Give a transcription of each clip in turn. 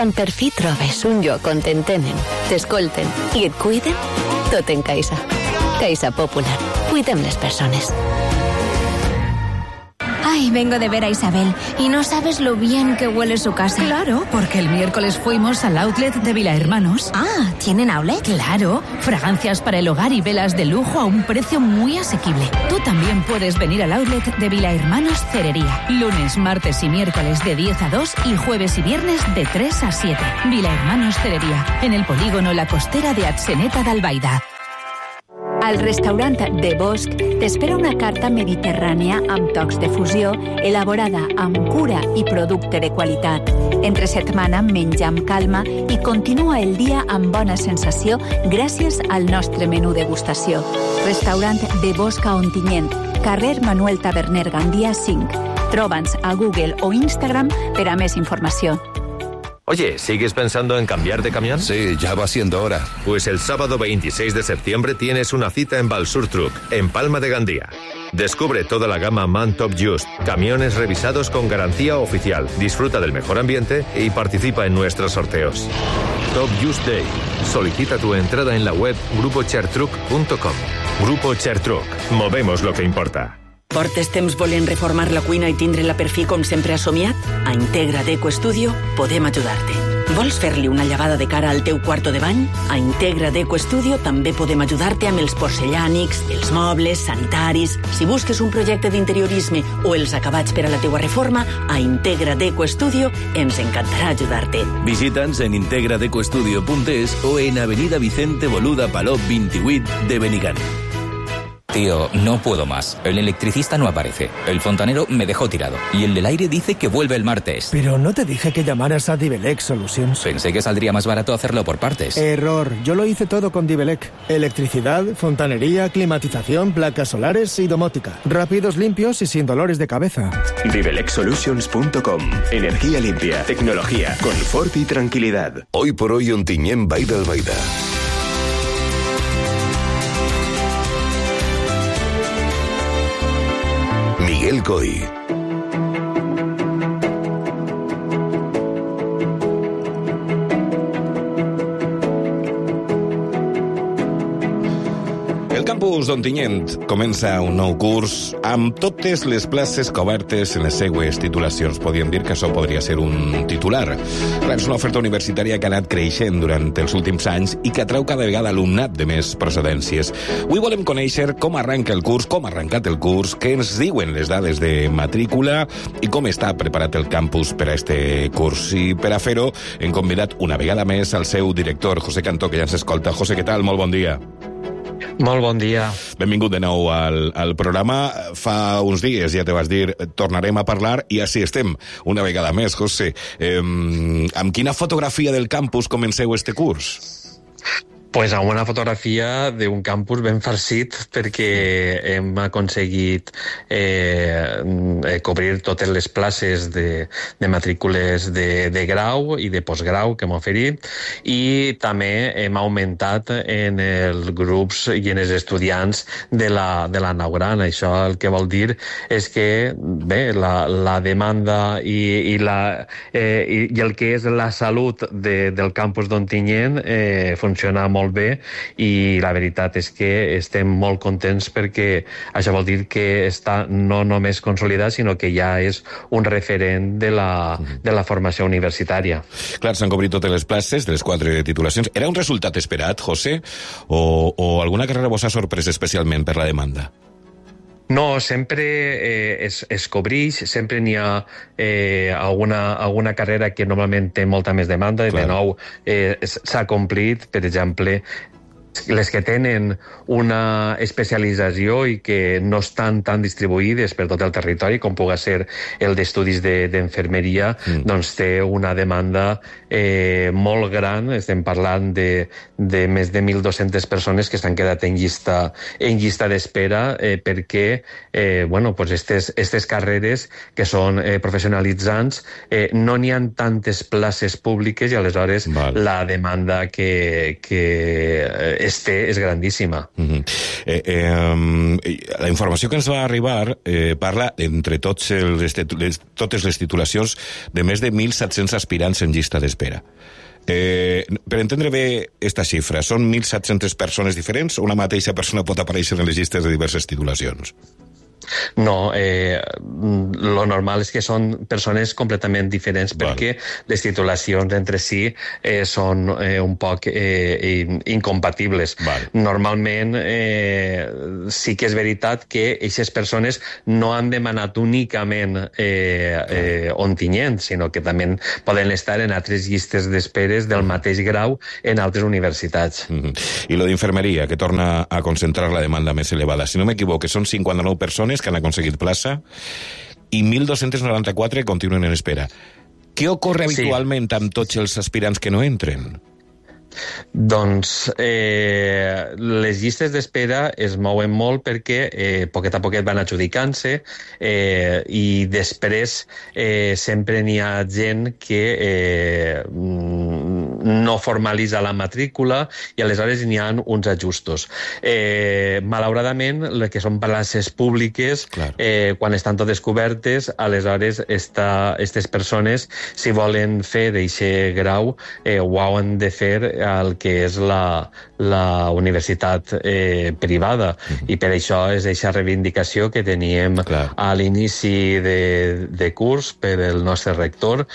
Quan per fi trobes un lloc on t'entenen, t'escolten i et cuiden, tot en Caixa. Caixa Popular. Cuidem les persones. Ay, vengo de ver a Isabel y no sabes lo bien que huele su casa. Claro, porque el miércoles fuimos al outlet de Vila Hermanos. Ah, ¿tienen outlet? Claro, fragancias para el hogar y velas de lujo a un precio muy asequible. Tú también puedes venir al outlet de Vila Hermanos Cerería. Lunes, martes y miércoles de 10 a 2 y jueves y viernes de 3 a 7. Vila Hermanos Cerería, en el polígono La Costera de Atzeneta d'Albaida. Al restaurant De Bosc t'espera una carta mediterrània amb tocs de fusió, elaborada amb cura i producte de qualitat. Entre setmana menja amb calma i continua el dia amb bona sensació gràcies al nostre menú degustació. Restaurant De Bosc a Ontinyent, carrer Manuel Taberner Gandia 5. Troba'ns a Google o Instagram per a més informació. Oye, ¿sigues pensando en cambiar de camión? Sí, ya va siendo hora. Pues el sábado 26 de septiembre tienes una cita en Balsur Truck, en Palma de Gandía. Descubre toda la gama MAN Top Just, camiones revisados con garantía oficial. Disfruta del mejor ambiente y participa en nuestros sorteos. Top Just Day. Solicita tu entrada en la web grupochertruck.com. Grupo Chertruck. Movemos lo que importa. Portes temps volent reformar la cuina i tindre-la per fi com sempre has somiat? A Integra Deco Studio podem ajudar-te. Vols fer-li una llevada de cara al teu quarto de bany? A Integra Deco Studio també podem ajudar-te amb els porcellànics, els mobles, sanitaris. Si busques un projecte d'interiorisme o els acabats per a la teua reforma, a Integra Deco Studio ens encantarà ajudar-te. Visita'ns en integradecostudio.es o en Avenida Vicente Boluda Palop 28 de Benigán. Tío, no puedo más. El electricista no aparece. El fontanero me dejó tirado. Y el del aire dice que vuelve el martes. Pero no te dije que llamaras a Divelec Solutions. Pensé que saldría más barato hacerlo por partes. Error. Yo lo hice todo con Divelec. Electricidad, fontanería, climatización, placas solares y domótica. Rápidos, limpios y sin dolores de cabeza. DivelecSolutions.com. Energía limpia, tecnología, confort y tranquilidad. Hoy por hoy Ontinyent Vall d'Albaida. Miguel Coy. El campus d'Ontinyent comença un nou curs amb totes les places cobertes en les seues titulacions. Podríem dir que això podria ser un titular. És una oferta universitària que ha anat creixent durant els últims anys i que atreu cada vegada alumnat de més procedències. Avui volem conèixer com arranca el curs, com ha arrencat el curs, què ens diuen les dades de matrícula i com està preparat el campus per a este curs. I per a fer-ho hem convidat una vegada més al seu director, José Cantó, que ja ens escolta. José, què tal? Molt bon dia. Molt bon dia. Benvingut de nou al programa. Fa uns dies ja te vas dir tornarem a parlar i així estem una vegada més, José. Amb quina fotografia del campus comenceu este curs? Pues amb una fotografia d'un campus ben farcit perquè hem aconseguit cobrir totes les places de matrícules de grau i de postgrau que hem oferit i també hem augmentat en els grups i en els estudiants de la nau gran. Això el que vol dir és que bé, la demanda i el que és la salut del campus d'Ontinyent funciona molt bé i la veritat és que estem molt contents perquè això vol dir que està no només consolidat sinó que ja és un referent de la formació universitària. Clar, s'han cobrit totes les places de les 4 titulacions. Era un resultat esperat, José? O alguna carrera vos ha sorprès especialment per la demanda? No, sempre es cobreix, sempre n'hi ha alguna carrera que normalment té molta més demanda, i de nou s'ha complit, per exemple, les que tenen una especialització i que no estan tan distribuïdes per tot el territori, com pugui ser el d'estudis d'enfermeria, doncs té una demanda molt gran. Estem parlant de més de 1.200 persones que s'han quedat en llista d'espera perquè aquestes carreres que són professionalitzants no n'hi ha tantes places públiques i aleshores la demanda que és grandíssima. La informació que ens va arribar parla, entre totes les titulacions, de més de 1.700 aspirants en llista d'espera. Per entendre bé aquesta xifra, són 1.700 persones diferents o una mateixa persona pot aparèixer en les llistes de diverses titulacions? No, lo normal és que són persones completament diferents perquè les titulacions entre si són un poc incompatibles. Normalment sí que és veritat que aquestes persones no han demanat únicament Ontinyent, sinó que també poden estar en altres llistes d'esperes del mateix grau en altres universitats. I lo d'infermeria, que torna a concentrar la demanda més elevada. Si no m'equivoco, són 59 persones que han aconseguit plaça i 1.294 continuen en espera. Què ocorre habitualment amb tots els aspirants que no entren? Doncs les llistes d'espera es mouen molt perquè poquet a poquet van adjudicant-se i després sempre n'hi ha gent que no formalitza la matrícula i aleshores n'hi ha uns ajustos. Malauradament, les que són places públiques, quan estan totes cobertes, aleshores aquestes persones, si volen fer d'aquest grau, ho han de fer el que és la universitat privada, i per això és aquesta reivindicació que teníem a l'inici de curs per el nostre rector,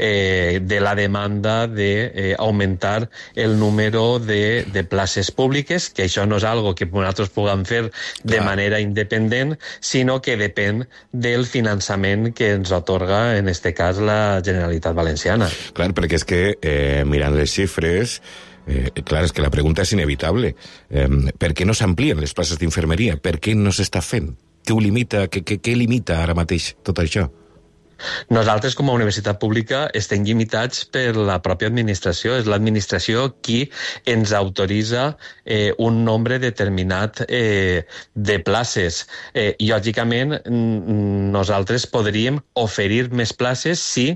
de la demanda d'augmentar el número de places públiques, que això no és algo que nosaltres puguem fer de manera independent, sinó que depèn del finançament que ens atorga, en este cas, la Generalitat Valenciana. Clar, perquè és que, mirant les xifres, clar, és que la pregunta és inevitable. Per què no s'amplien les places d'infermeria? Per què no s'està fent? Què ho limita? Què limita ara mateix tot això? Nosaltres, com a universitat pública, estem limitats per la pròpia administració. És l'administració qui ens autoritza un nombre determinat de places. Lògicament, nosaltres podríem oferir més places si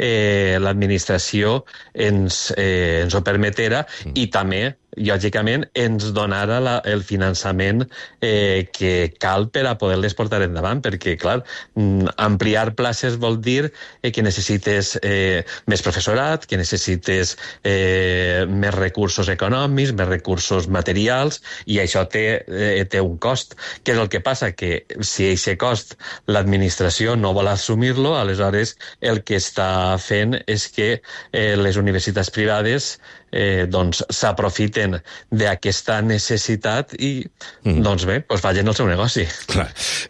l'administració ens ho permetera i també lògicament ens donara el finançament que cal per a poder-les portar endavant, perquè, clar, ampliar places vol dir que necessites més professorat, que necessites més recursos econòmics, més recursos materials, i això té un cost. Què és el que passa? Que si aquest cost l'administració no vol assumir-lo, aleshores el que està fent és que les universitats privades s'aprofiten d'aquesta necessitat i, doncs bé, facin el seu negoci. Clar.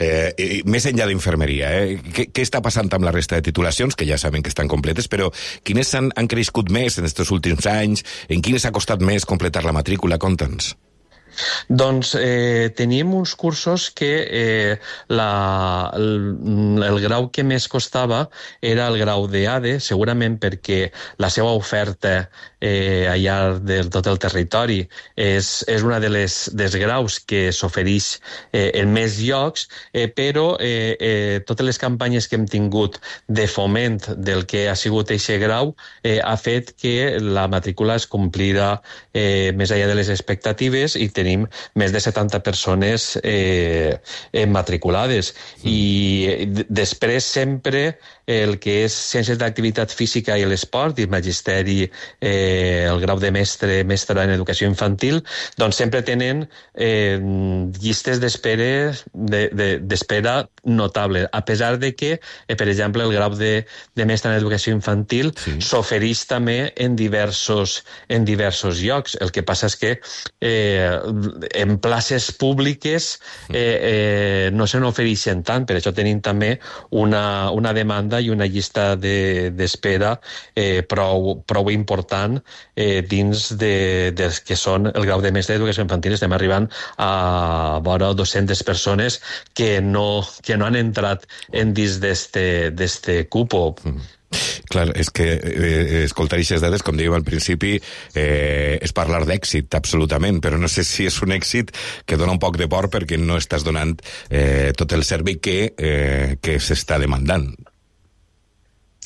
Més enllà d'infermeria, què està passant amb la resta de titulacions, que ja saben que estan completes, però quines han crescut més en aquests últims anys? En quines ha costat més completar la matrícula? Conta'ns. Doncs teníem uns cursos que el grau que més costava era el grau d'ADE, segurament perquè la seva oferta al llarg de tot el territori és una dels graus que s'ofereix en més llocs, però totes les campanyes que hem tingut de foment del que ha sigut aquest grau ha fet que la matrícula es complira més enllà de les expectatives i tenim més de 70 persones matriculades. I després sempre el que és Ciències d'Activitat Física i l'Esport i Magisteri, el grau de mestre en Educació Infantil, doncs sempre tenen llistes d'espera notable, a pesar de que, per exemple, el grau de mestre en Educació Infantil s'ofereix també en diversos llocs. El que passa és que en places públiques no se n'ofereixen tant, per això tenim també una demanda i una llista d'espera prou important dins dels que són el grau de mestre d'Educació Infantil. Estem arribant a vora 200 persones que no han entrat en dins d'este cupo. Clar, és que escoltar aquestes dades, com dèiem al principi, és parlar d'èxit, absolutament, però no sé si és un èxit que dona un poc de por perquè no estàs donant tot el servei que s'està demandant.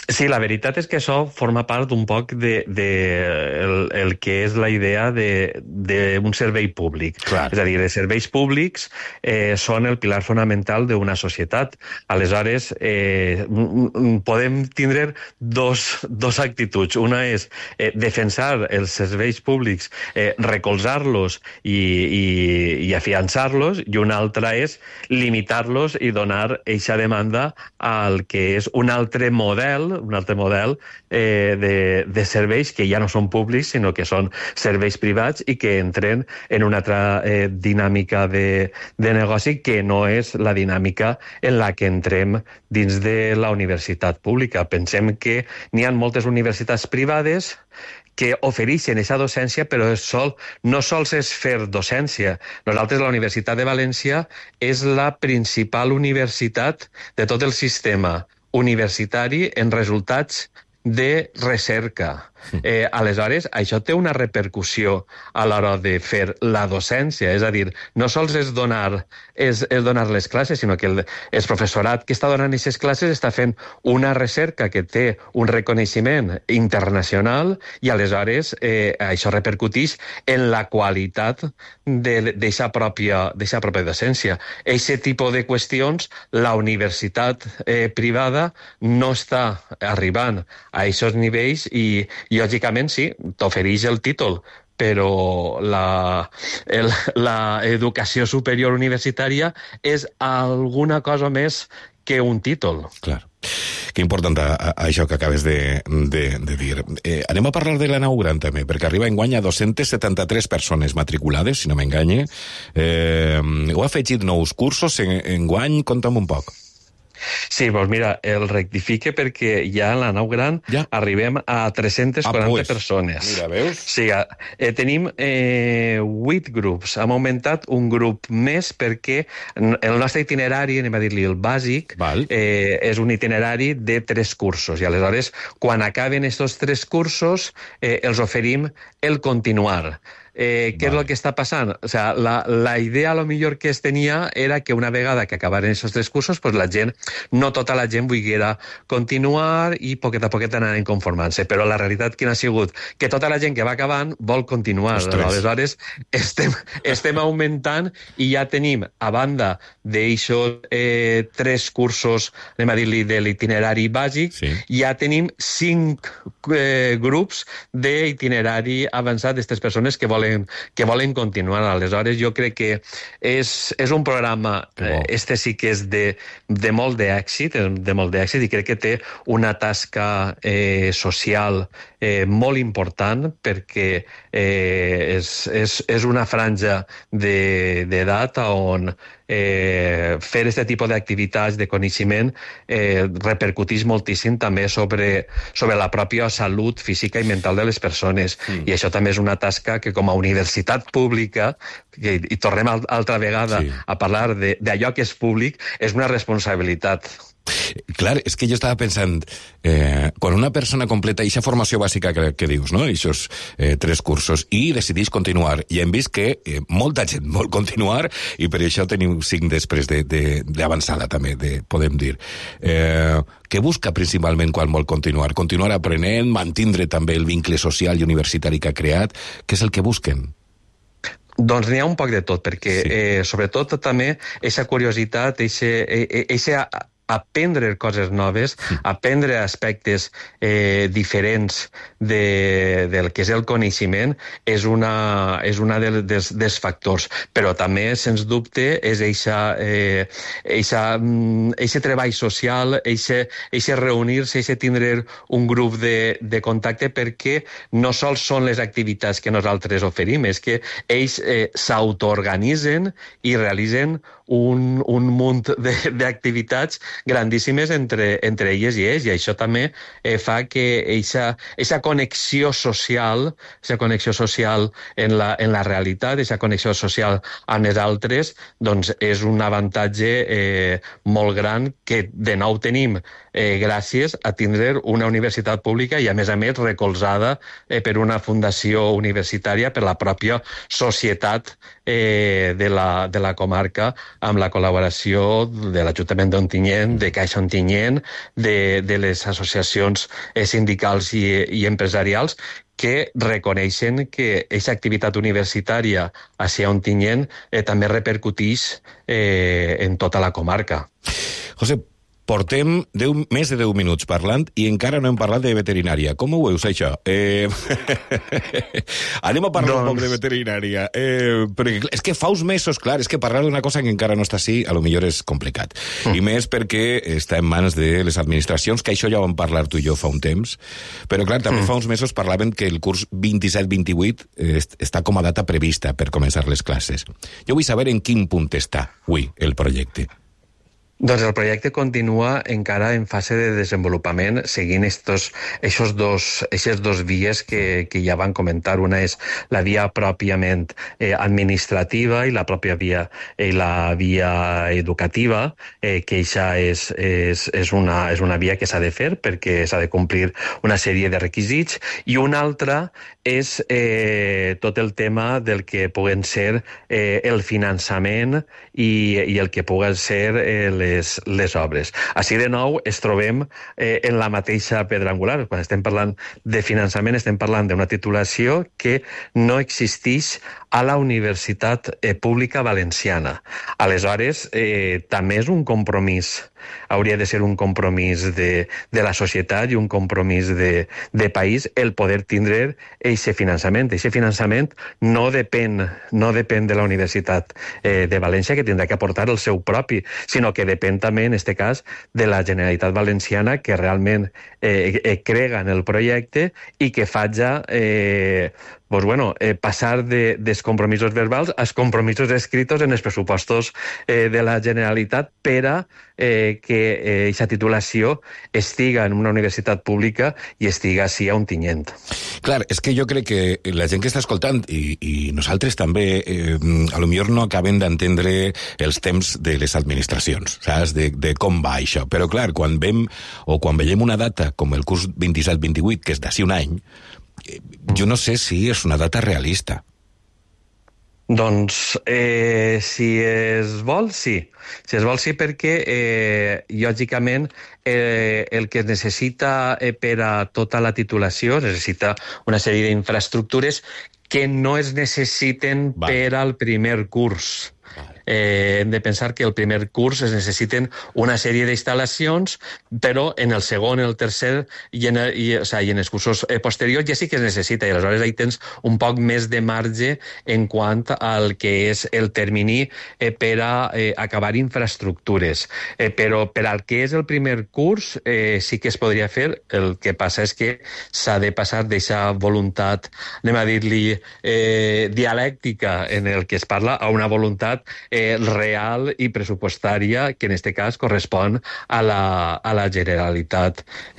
Sí, la veritat és que això forma part un poc el que és la idea d'un servei públic. Clar. És a dir, els serveis públics són el pilar fonamental d'una societat. Aleshores, podem tindre dos actituds. Una és defensar els serveis públics, recolzar-los i afiançar-los, i una altra és limitar-los i donar eixa demanda al que és un altre model de serveis que ja no són públics, sinó que són serveis privats i que entren en una altra dinàmica de negoci que no és la dinàmica en la que entrem dins de la universitat pública. Pensem que n'hi ha moltes universitats privades que ofereixen aquesta docència, però no sols és fer docència. Nosaltres, la Universitat de València, és la principal universitat de tot el sistema universitari en resultats de recerca. Aleshores, això té una repercussió a l'hora de fer la docència, és a dir, no sols és donar les classes, sinó que el professorat que està donant aquestes classes està fent una recerca que té un reconeixement internacional i aleshores això repercuteix en la qualitat d'aquesta pròpia docència. Aquest tipus de qüestions, la universitat privada no està arribant a aquests nivells i lògicament sí, t'ofereix el títol, però l'educació superior universitària és alguna cosa més que un títol. Clar. Que important això que acabes de dir. Anem a parlar de la nau gran també, perquè arriba enguany a 273 persones matriculades, si no m'enganye. Heu afegit nous cursos enguany? Conta'm un poc. Sí, doncs mira, el rectifique perquè ja en la nau gran arribem a 340 persones. Mira, veus? Sí, tenim 8 grups. Hem augmentat un grup més perquè el nostre itinerari, anem a dir-li el bàsic, és un itinerari de 3 cursos. I aleshores, quan acaben aquests 3 cursos, els oferim el continuar. Què és el que està passant? O sigui, la idea, a lo millor, que es tenia era que una vegada que acabaren aquests 3 cursos, pues no tota la gent volguera continuar i poquet a poquet anaren conformant-se. Però la realitat quina ha sigut? Que tota la gent que va acabant vol continuar. Aleshores, estem augmentant i ja tenim, a banda d'aixòs 3 cursos, anem a dir-li, de l'itinerari bàsic, ja tenim 5 grups d'itinerari avançat d'aquestes persones que volen continuar. Aleshores, jo crec que és un programa, este sí que és de molt d'èxit, i crec que té una tasca social molt important perquè és una franja d'edat on fer aquest tipus d'activitats de coneixement repercuteix moltíssim també sobre la pròpia salut física i mental de les persones. I això també és una tasca que com a universitat pública, i tornem altra vegada a parlar d'allò que és públic, és una responsabilitat. Clar, és que jo estava pensant, quan una persona completa aquesta formació bàsica que dius, no? Aquests 3 cursos, i decideix continuar, i hem vist que molta gent vol continuar, i per això tenim 5 després d'avançada també, podem dir. Què busca principalment quan vol continuar? Continuar aprenent, mantindre també el vincle social i universitari que ha creat? Què és el que busquen? Doncs n'hi ha un poc de tot, perquè sobretot també aquesta curiositat, aquesta aprendre coses noves, aprendre aspectes diferents del que és el coneixement és una dels factors, però també, sens dubte, és eixe treball social, eixe reunir-se, eixe tindre un grup de contacte, perquè no sols són les activitats que nosaltres oferim, és que ells s'autoorganitzen i realitzen un munt d'activitats grandíssimes entre elles i ells, i això també fa que aquesta connexió social en la realitat, aquesta connexió social amb els altres, doncs és un avantatge molt gran que de nou tenim gràcies a tindre una universitat pública i a més recolzada per una fundació universitària, per la pròpia societat de la comarca amb la col·laboració de l'Ajuntament d'Ontinyent, de Caixa Ontinyent, de les associacions sindicals i empresarials, que reconeixen que aquesta activitat universitària a Ontinyent també repercuteix en tota la comarca. José, portem més de 10 minuts parlant i encara no hem parlat de veterinària. Com ho veus, això? Anem a parlar un poc de veterinària. Perquè és que fa uns mesos, clar, és que parlar d'una cosa que encara no està així, a lo millor és complicat. I més perquè està en mans de les administracions, que això ja ho vam parlar tu i jo fa un temps. Però, clar, també fa uns mesos parlaven que el curs 27-28 està com a data prevista per començar les classes. Jo vull saber en quin punt està avui el projecte. Doncs el projecte continua encara en fase de desenvolupament, seguint aquestes dos vies que ja van comentar. Una és la via pròpiament administrativa i la pròpia via educativa, que això és una via que s'ha de fer perquè s'ha de complir una sèrie de requisits, i una altra és tot el tema del que puguen ser el finançament i el que puguen ser les obres. Així de nou es trobem en la mateixa pedra angular. Quan estem parlant de finançament estem parlant d'una titulació que no existeix a la Universitat Pública Valenciana. Aleshores, també és un compromís, hauria de ser un compromís de la societat i un compromís de país el poder tindre aquest finançament. Aquest finançament no depèn de la Universitat de València, que tindrà que aportar el seu propi, sinó que depèn també, en aquest cas, de la Generalitat Valenciana, que realment crega en el projecte i que faci passar dels compromisos verbals als compromisos escritos en els pressupostos de la Generalitat per a que aquesta titulació estiga en una universitat pública i estiga així a Ontinyent. Clar, és que jo crec que la gent que està escoltant, i nosaltres també, a lo millor no acabem d'entendre els temps de les administracions, saps? De com va això. Però clar, quan veiem una data com el curs 27-28, que és d'ací un any, jo no sé si és una data realista. Doncs, si es vol, sí. Si es vol, sí, perquè, lògicament, el que es necessita per a tota la titulació, necessita una sèrie d'infraestructures que no es necessiten per al primer curs. Hem de pensar que el primer curs es necessiten una sèrie d'instal·lacions, però en el segon, el tercer i en els cursos posteriors ja sí que es necessita, i aleshores ahí tens un poc més de marge en quant al que és el termini per a acabar infraestructures. Però per al que és el primer curs sí que es podria fer. El que passa és que s'ha de passar d'aquesta voluntat, anem a dir-li, dialèctica en el que es parla, a una voluntat real i pressupostària que en aquest cas correspon a la Generalitat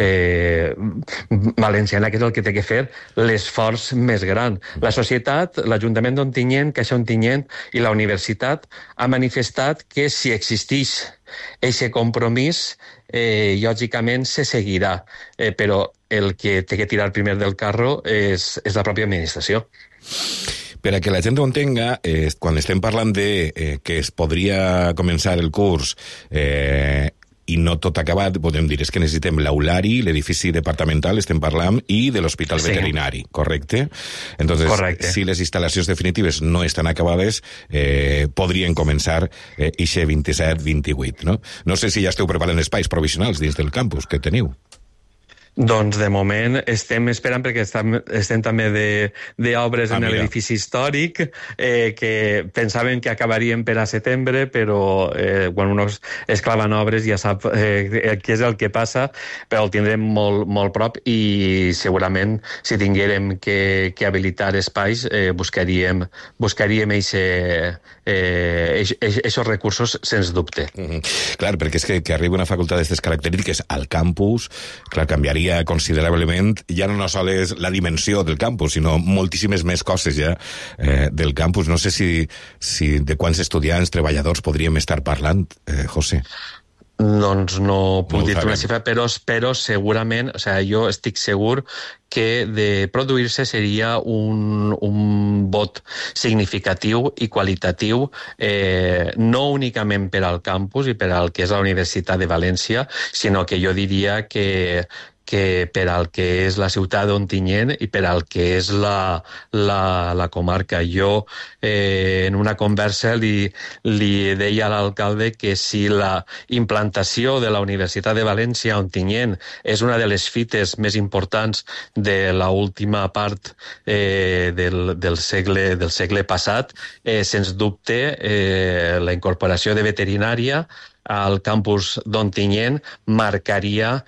Valenciana, que és el que té que fer l'esforç més gran. La societat, l'Ajuntament d'Ontinyent, Caixa Ontinyent i la universitat ha manifestat que si existeix aquest compromís, lògicament se seguirà, però el que té que tirar primer del carro és la pròpia administració. Per a que la gent ho entenga, quan estem parlant de que es podria començar el curs i no tot acabat, podem dir, és que necessitem l'aulari, l'edifici departamental, estem parlant, i de l'hospital veterinari, correcte? Entonces, correcte. Si les instal·lacions definitives no estan acabades, podrien començar ixe 27-28, no? No sé si ja esteu preparant espais provisionals dins del campus que teniu. Doncs de moment estem esperant, perquè estem també d'obres en l'edifici històric, que pensaven que acabarien per a setembre, però quan es claven obres ja sap què és el que passa, però el tindrem molt prop, i segurament si tinguérem que habilitar espais buscaríem aquests recursos sens dubte. Clar, perquè és que arriba una facultat d'aquestes característiques al campus, clar, canviaria considerablement, ja no sols la dimensió del campus, sinó moltíssimes més coses ja del campus. No sé si de quants estudiants, treballadors podríem estar parlant, José. Doncs no puc dir-te una xifra, però segurament, jo estic segur que de produir-se seria un vot significatiu i qualitatiu, no únicament per al campus i per al que és la Universitat de València, sinó que jo diria que per al que és la ciutat d'Ontinyent i per al que és la comarca. Jo, en una conversa, li deia a l'alcalde que si la implantació de la Universitat de València a Ontinyent és una de les fites més importants de l'última part del segle passat, sens dubte la incorporació de veterinària al campus d'Ontinyent marcaria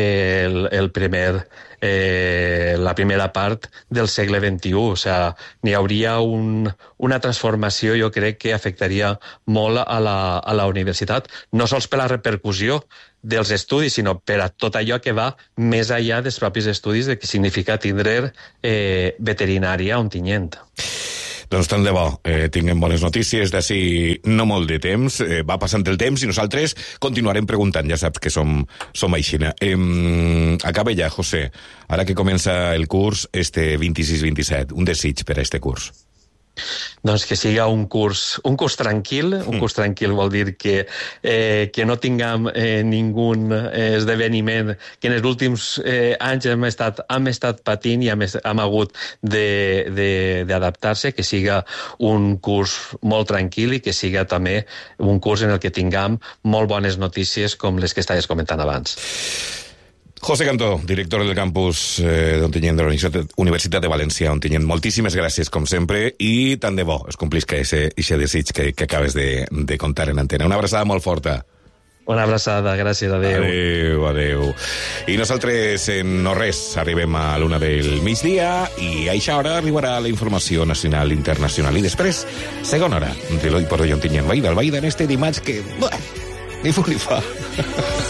la primera part del segle XXI. O sigui, n'hi hauria una transformació, jo crec, que afectaria molt a la universitat, no sols per la repercussió dels estudis, sinó per a tot allò que va més enllà dels propis estudis de què significa tindre veterinària a Ontinyent. Doncs tant de bo, tinguem bones notícies d'ací no molt de temps, va passant el temps i nosaltres continuarem preguntant, ja saps que som aixina. Acaba ja, José, ara que comença el curs, 26-27, un desig per a este curs. Doncs que siga un curs tranquil. Un curs tranquil vol dir que no tinguem ningú esdeveniment que en els últims anys hem estat patint i hem hagut d'adaptar-se, que siga un curs molt tranquil i que siga també un curs en el que tinguem molt bones notícies com les que estaves comentant abans. José Cantó, director del campus d'Ontinyent de la Universitat de València, Ontinyent. Moltíssimes gràcies, com sempre, i tant de bo es complisca aquest desig que acabes de contar en antena. Una abraçada molt forta. Una abraçada, gràcies, adeu. Adeu. I nosaltres, en no res, arribem a l'una del migdia i a aquesta hora arribarà la informació nacional i internacional. I després, segona hora, de l'Oi per Ontinyent, Baida, en este dimarts que... ni fu ni fa.